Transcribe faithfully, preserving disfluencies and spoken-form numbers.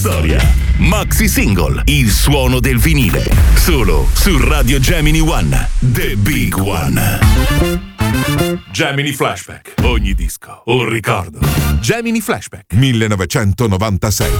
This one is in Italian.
storia. Maxi Single, il suono del vinile. Solo su Radio Gemini One, The Big One. Gemini Flashback. Ogni disco, un ricordo. Gemini Flashback. millenovecentonovantasei.